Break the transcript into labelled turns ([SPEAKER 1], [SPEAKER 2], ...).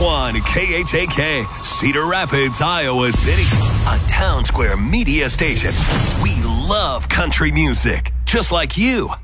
[SPEAKER 1] 101 KHAK, Cedar Rapids, Iowa City. A Town Square media station. We love country music, just like you.